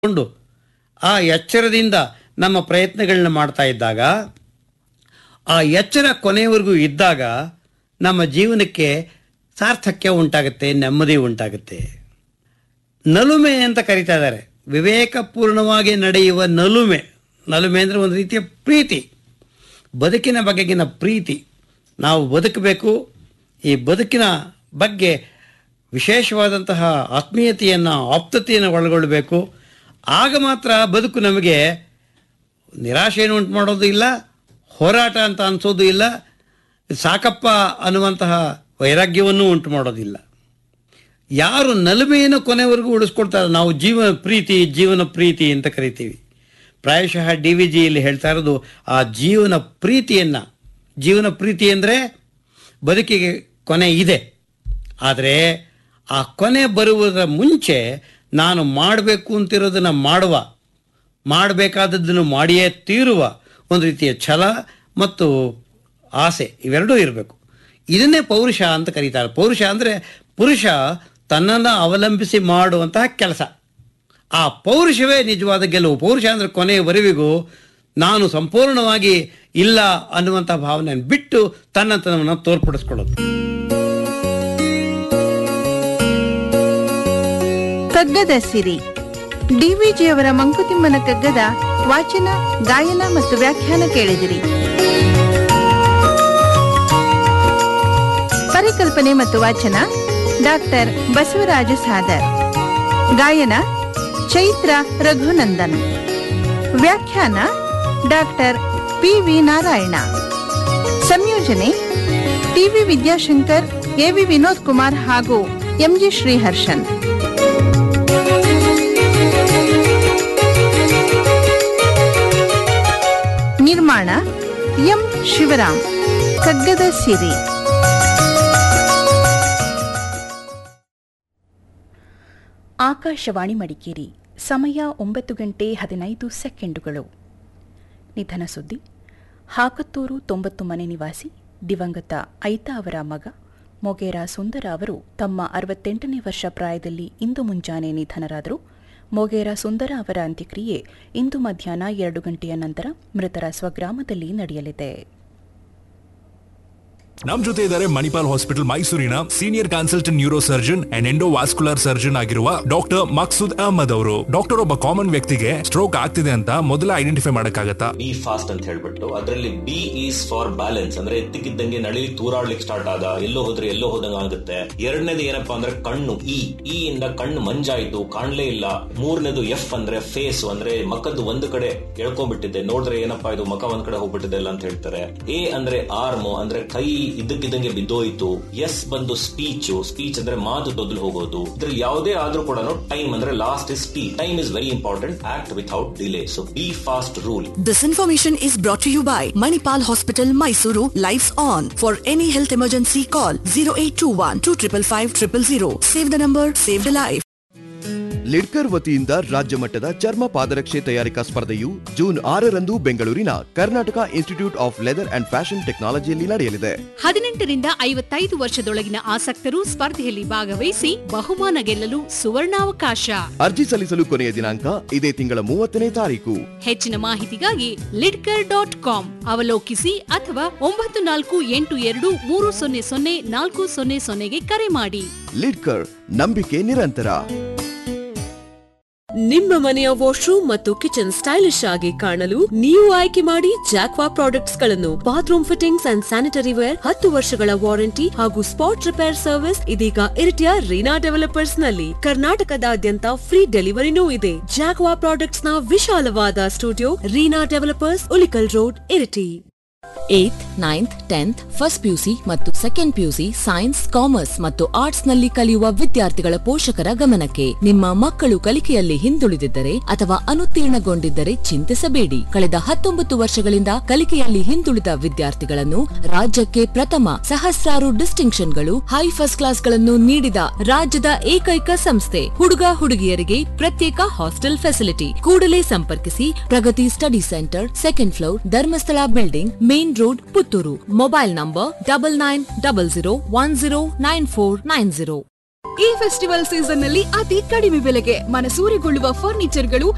ಕೊಂಡು ಆ ಎಚ್ಚರದಿಂದ ನಮ್ಮ ಪ್ರಯತ್ನಗಳನ್ನ ಮಾಡ್ತಾ ಇದ್ದಾಗ, ಆ ಎಚ್ಚರ ಕೊನೆಯವರೆಗೂ ಇದ್ದಾಗ ನಮ್ಮ ಜೀವನಕ್ಕೆ ಸಾರ್ಥಕ್ಯ ಉಂಟಾಗುತ್ತೆ, ನೆಮ್ಮದಿ ಉಂಟಾಗುತ್ತೆ. ನಲುಮೆ ಅಂತ ಕರೀತಾ ಇದ್ದಾರೆ. ವಿವೇಕಪೂರ್ಣವಾಗಿ ನಡೆಯುವ ನಲುಮೆ. ನಲುಮೆ ಅಂದರೆ ಒಂದು ರೀತಿಯ ಪ್ರೀತಿ, ಬದುಕಿನ ಬಗೆಗಿನ ಪ್ರೀತಿ. ನಾವು ಬದುಕಬೇಕು, ಈ ಬದುಕಿನ ಬಗ್ಗೆ ವಿಶೇಷವಾದಂತಹ ಆತ್ಮೀಯತೆಯನ್ನು, ಆಪ್ತತೆಯನ್ನು ಒಳಗೊಳ್ಳಬೇಕು. ಆಗ ಮಾತ್ರ ಬದುಕು ನಮಗೆ ನಿರಾಶೆಯನ್ನು ಉಂಟು ಮಾಡೋದು ಇಲ್ಲ, ಹೋರಾಟ ಅಂತ ಅನಿಸೋದು ಇಲ್ಲ, ಸಾಕಪ್ಪ ಅನ್ನುವಂತಹ ವೈರಾಗ್ಯವನ್ನು ಉಂಟು ಮಾಡೋದಿಲ್ಲ. ಯಾರು ನಲುಮೆಯನ್ನು ಕೊನೆವರೆಗೂ ಉಳಿಸ್ಕೊಳ್ತಾರೆ, ನಾವು ಜೀವನ ಪ್ರೀತಿ ಅಂತ ಕರಿತೀವಿ. ಪ್ರಾಯಶಃ DVGಯಲ್ಲಿ ಹೇಳ್ತಾ ಇರೋದು ಆ ಜೀವನ ಪ್ರೀತಿ ಅಂದರೆ ಬದುಕಿಗೆ ಕೊನೆ ಇದೆ, ಆದರೆ ಆ ಕೊನೆ ಬರುವುದರ ಮುಂಚೆ ನಾನು ಮಾಡಬೇಕು ಅಂತಿರೋದನ್ನು ಮಾಡಬೇಕಾದದ್ದನ್ನು ಮಾಡಿಯೇ ತೀರುವ ಒಂದು ರೀತಿಯ ಛಲ ಮತ್ತು ಆಸೆ, ಇವೆರಡೂ ಇರಬೇಕು. ಇದನ್ನೇ ಪೌರುಷ ಅಂತ ಕರೀತಾರೆ. ಪೌರುಷ ಅಂದರೆ ಪುರುಷ ತನ್ನನ್ನು ಅವಲಂಬಿಸಿ ಮಾಡುವಂತಹ ಕೆಲಸ. ಆ ಪೌರುಷವೇ ನಿಜವಾದ ಗೆಲುವು. ಪೌರುಷ ಅಂದರೆ ಕೊನೆಯವರೆವಿಗೂ ನಾನು ಸಂಪೂರ್ಣವಾಗಿ ಇಲ್ಲ ಅನ್ನುವಂಥ ಭಾವನೆಯನ್ನು ಬಿಟ್ಟು ತನ್ನತನವನ್ನು ತೋರ್ಪಡಿಸ್ಕೊಳ್ಳೋದು. ಕಗ್ಗದ ಸಿರಿ, DVGಯವರ ಮಂಕುತಿಮ್ಮನ ಕಗ್ಗದ ವಾಚನ, ಗಾಯನ ಮತ್ತು ವ್ಯಾಖ್ಯಾನ ಕೇಳಿದಿರಿ. ಪರಿಕಲ್ಪನೆ ಮತ್ತು ವಾಚನ ಡಾಕ್ಟರ್ ಬಸವರಾಜ ಸಾದರ್. ಗಾಯನ ಚೈತ್ರ ರಘುನಂದನ್. ವ್ಯಾಖ್ಯಾನ ಡಾಕ್ಟರ್ PV ನಾರಾಯಣ. ಸಂಯೋಜನೆ TV ವಿದ್ಯಾಶಂಕರ್, AV ವಿನೋದ್ ಕುಮಾರ್ ಹಾಗೂ MG ಶ್ರೀಹರ್ಷನ್. ನಿರ್ಮಾಣ M ಶಿವರಾಮ್. ಕಗ್ಗದ ಸಿರಿ. ಆಕಾಶವಾಣಿ ಮಡಿಕೇರಿ. ಸಮಯ 9:15 ನಿಧನ ಸುದ್ದಿ. ಹಾಕತ್ತೂರು 90 ಮನೆ ನಿವಾಸಿ ದಿವಂಗತ ಐತಾ ಅವರ ಮಗ ಮೊಗೇರ ಸುಂದರ ಅವರು ತಮ್ಮ 68ನೇ ವರ್ಷ ಪ್ರಾಯದಲ್ಲಿ ಇಂದು ಮುಂಜಾನೆ ನಿಧನರಾದರು. ಮೊಗೇರ ಸುಂದರ ಅವರ ಅಂತ್ಯಕ್ರಿಯೆ ಇಂದು ಮಧ್ಯಾಹ್ನ 2 ಗಂಟೆಯ ನಂತರ ಮೃತರ ಸ್ವಗ್ರಾಮದಲ್ಲಿ ನಡೆಯಲಿದೆ. ನಮ್ ಜೊತೆ ಇದ್ದಾರೆ ಮಣಿಪಾಲ್ ಹಾಸ್ಪಿಟಲ್ ಮೈಸೂರಿನ senior consultant neuro surgeon and endovascular surgeon ಆಗಿರುವ ಡಾಕ್ಟರ್ ಮಕ್ಸೂದ್ ಅಹಮದ್ ಅವರು. ಡಾಕ್ಟರ್, ಒಬ್ಬ ಕಾಮನ್ ವ್ಯಕ್ತಿಗೆ ಸ್ಟ್ರೋಕ್ ಆಗ್ತಿದೆ ಅಂತ ಮೊದಲ ಐಡೆಂಟಿಫೈ ಮಾಡಕ್ಕಾಗತ್ತಾ? ಬಿ ಫಾಸ್ಟ್ ಅಂತ ಹೇಳ್ಬಿಟ್ಟು ಅದರಲ್ಲಿ B ಈಸ್ ಫಾರ್ ಬ್ಯಾಲೆನ್ಸ್, ಅಂದ್ರೆ ಎತ್ತಿಕ್ಕಿದ್ದಂಗೆ ನಳಿ ತೂರಾಡ್ಲಿಕ್ಕೆ ಸ್ಟಾರ್ಟ್ ಆದ, ಎಲ್ಲೋ ಹೋದಂಗ ಆಗುತ್ತೆ. ಎರಡನೇದು ಏನಪ್ಪಾ ಅಂದ್ರೆ ಕಣ್ಣು, ಇ ಇಂದ ಕಣ್ಣು ಮಂಜಾಯ್ತು, ಕಾಣ್ಲೇ ಇಲ್ಲ. ಮೂರನೇದು F ಅಂದ್ರೆ ಫೇಸ್, ಅಂದ್ರೆ ಮಕ್ಕದ್ದು ಒಂದು ಕಡೆ ಎಳ್ಕೊಂಡ್ಬಿಟ್ಟಿದೆ, ನೋಡಿದ್ರೆ ಏನಪ್ಪಾ ಇದು ಮಕ ಒಂದ್ ಕಡೆ ಹೋಗ್ಬಿಟ್ಟಿದೆ ಇಲ್ಲ ಅಂತ ಹೇಳ್ತಾರೆ. A ಅಂದ್ರೆ ಆರ್ಮ್, ಅಂದ್ರೆ ಕೈ ಇದ್ದಕ್ಕಿದ್ದಂಗೆ ಬಿದ್ದೋಯ್ತು. ಎಸ್ ಬಂದು ಸ್ಪೀಚ್ ಅಂದ್ರೆ ಮಾತು ತೊದಲು ಹೋಗೋದು. ಇದ್ರಲ್ಲಿ ಯಾವುದೇ ಆದ್ರೂ ಕೂಡ ಟೈಮ್ ಅಂದ್ರೆ last is T. Time is very important. Act without delay. So B fast rule. This information is brought to you by Manipal Hospital, Mysuru. Lights on. For any health emergency, call 0821 255 000. Save the number, save the life. Lidkar ವತಿಯಿಂದ ರಾಜ್ಯ ಮಟ್ಟದ ಚರ್ಮ ಪಾದರಕ್ಷೆ ತಯಾರಿಕಾ ಸ್ಪರ್ಧೆಯು June 6ರಂದು ಬೆಂಗಳೂರಿನ Karnataka institute of leather and fashion ಟೆಕ್ನಾಲಜಿಯಲ್ಲಿ ನಡೆಯಲಿದೆ. 18 ರಿಂದ 55 ವರ್ಷದೊಳಗಿನ ಆಸಕ್ತರು ಸ್ಪರ್ಧೆಯಲ್ಲಿ ಭಾಗವಹಿಸಿ ಬಹುಮಾನ ಗೆಲ್ಲಲು ಸುವರ್ಣಾವಕಾಶ. ಅರ್ಜಿ ಸಲ್ಲಿಸಲು ಕೊನೆಯ ದಿನಾಂಕ ಇದೇ ತಿಂಗಳ 30ನೇ ತಾರೀಕು. ಹೆಚ್ಚಿನ ಮಾಹಿತಿಗಾಗಿ lidkar.com ಅವಲೋಕಿಸಿ ಅಥವಾ 9482300400 ಕರೆ ಮಾಡಿ. ಲಿಡ್ಕರ್, ನಂಬಿಕೆ ನಿರಂತರ. ನಿಮ್ಮ ಮನೆಯ ವಾಶ್ರೂಮ್ ಮತ್ತು ಕಿಚನ್ ಸ್ಟೈಲಿಶ್ ಆಗಿ ಕಾಣಲು ನೀವು ಆಯ್ಕೆ ಮಾಡಿ ಜಾಕ್ವಾ ಪ್ರಾಡಕ್ಟ್ಸ್ ಗಳನ್ನು. Bathroom fittings and sanitary wear, 10 ವರ್ಷಗಳ ವಾರಂಟಿ ಹಾಗೂ ಸ್ಪಾಟ್ ರಿಪೇರ್ ಸರ್ವಿಸ್ ಇದೀಗ ಇರಿಟಿಯ ರೀನಾ ಡೆವಲಪರ್ಸ್ ನಲ್ಲಿ. ಕರ್ನಾಟಕದಾದ್ಯಂತ ಫ್ರೀ ಡೆಲಿವರಿನೂ ಇದೆ. ಜಾಕ್ವಾ ಪ್ರಾಡಕ್ಟ್ಸ್ ನ ವಿಶಾಲವಾದ studio, Reena developers, Ulikkal road, Iritty. 8th, 9th, 10th, first PUC ಮತ್ತು ಸೆಕೆಂಡ್ PUC ಸೈನ್ಸ್, ಕಾಮರ್ಸ್ ಮತ್ತು ಆರ್ಟ್ಸ್ ನಲ್ಲಿ ಕಲಿಯುವ ವಿದ್ಯಾರ್ಥಿಗಳ ಪೋಷಕರ ಗಮನಕ್ಕೆ. ನಿಮ್ಮ ಮಕ್ಕಳು ಕಲಿಕೆಯಲ್ಲಿ ಹಿಂದುಳಿದಿದ್ದರೆ ಅಥವಾ ಅನುತ್ತೀರ್ಣಗೊಂಡಿದ್ದರೆ ಚಿಂತಿಸಬೇಡಿ. ಕಳೆದ 19 ವರ್ಷಗಳಿಂದ ಕಲಿಕೆಯಲ್ಲಿ ಹಿಂದುಳಿದ ವಿದ್ಯಾರ್ಥಿಗಳನ್ನು ರಾಜ್ಯಕ್ಕೆ ಪ್ರಥಮ, ಸಹಸ್ರಾರು ಡಿಸ್ಟಿಂಕ್ಷನ್ಗಳು, ಹೈ ಫಸ್ಟ್ ಕ್ಲಾಸ್ಗಳನ್ನು ನೀಡಿದ ರಾಜ್ಯದ ಏಕೈಕ ಸಂಸ್ಥೆ. ಹುಡುಗ-ಹುಡುಗಿಯರಿಗೆ ಪ್ರತ್ಯೇಕ ಹಾಸ್ಟೆಲ್ ಫೆಸಿಲಿಟಿ. ಕೂಡಲೇ ಸಂಪರ್ಕಿಸಿ. ಪ್ರಗತಿ study centre, 2nd floor, Dharmasthala building, main road, Puttur. Mobile number 9900109490. ಈ ಫೆಸ್ಟಿವಲ್ ಸೀಸನ್ ನಲ್ಲಿ ಅತಿ ಕಡಿಮೆ ಬೆಲೆಗೆ ಮನಸೂರೆಗೊಳ್ಳುವ ಫರ್ನಿಚರ್ಗಳು